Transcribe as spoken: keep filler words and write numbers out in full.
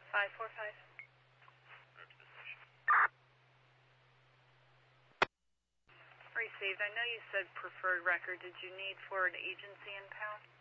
five four five. Received. I know you said preferred record. Did you need Florida agency impound?